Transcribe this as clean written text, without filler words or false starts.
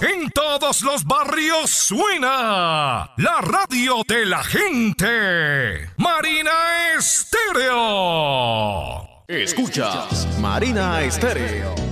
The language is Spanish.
En todos los barrios suena la radio de la gente. Marina Estéreo. Escuchas Marina Estéreo.